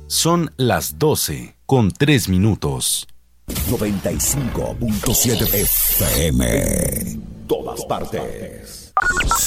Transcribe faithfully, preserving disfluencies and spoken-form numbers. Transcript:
Son las doce con tres minutos. noventa y cinco punto siete F M. Todas partes.